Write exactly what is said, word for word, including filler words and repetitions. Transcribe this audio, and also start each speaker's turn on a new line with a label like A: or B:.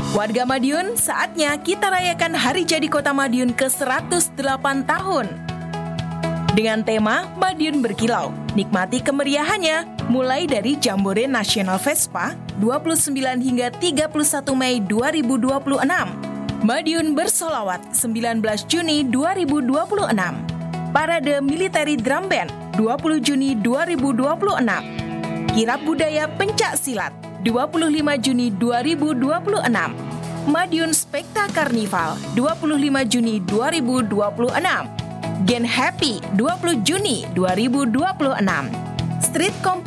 A: Warga Madiun, saatnya kita rayakan Hari Jadi Kota Madiun ke seratus delapan tahun. Dengan tema Madiun Berkilau, nikmati kemeriahannya mulai dari Jambore Nasional Vespa dua puluh sembilan hingga tiga puluh satu Mei dua ribu dua puluh enam. Madiun Bersolawat sembilan belas Juni dua ribu dua puluh enam. Parade Military Drum Band dua puluh Juni dua ribu dua puluh enam. Kirab Budaya Pencak Silat dua puluh lima Juni dua ribu dua puluh enam. Madiun Spekta Karnival dua puluh lima Juni dua ribu dua puluh enam. Gen Happy dua puluh Juni dua ribu dua puluh enam. Street Competition